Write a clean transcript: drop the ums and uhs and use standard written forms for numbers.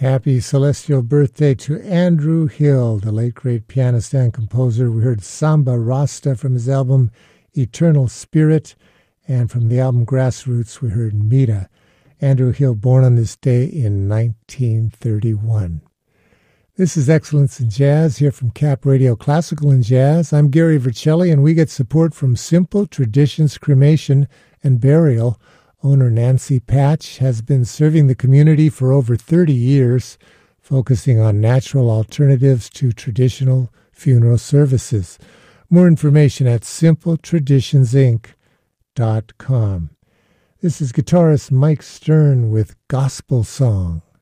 Happy celestial birthday to Andrew Hill, the late great pianist and composer. We heard Samba Rasta from his album Eternal Spirit, and from the album Grassroots we heard Mira. Andrew Hill, born on this day in 1931. This is Excellence in Jazz, here from Cap Radio Classical and Jazz. I'm Gary Vercelli, and we get support from Simple Traditions Cremation and Burial. Owner Nancy Patch has been serving the community for over 30 years, focusing on natural alternatives to traditional funeral services. More information at simpletraditionsinc.com. This is guitarist Mike Stern with Gospel Song.